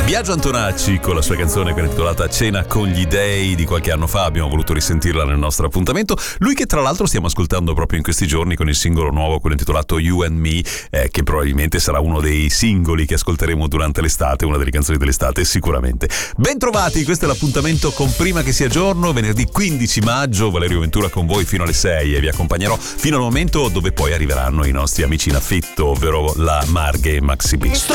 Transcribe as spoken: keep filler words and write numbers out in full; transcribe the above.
Biagio Antonacci con la sua canzone intitolata Cena con gli dei di qualche anno fa, abbiamo voluto risentirla nel nostro appuntamento. Lui che tra l'altro stiamo ascoltando proprio in questi giorni con il singolo nuovo, quello intitolato You and Me, eh, che probabilmente sarà uno dei singoli che ascolteremo durante l'estate, una delle canzoni dell'estate sicuramente. Bentrovati, questo è l'appuntamento con Prima che sia giorno, venerdì quindici maggio, Valerio Ventura con voi fino alle sei e vi accompagnerò fino al momento dove poi arriveranno i nostri amici in affitto, ovvero la Marghe e Maxi B. Sto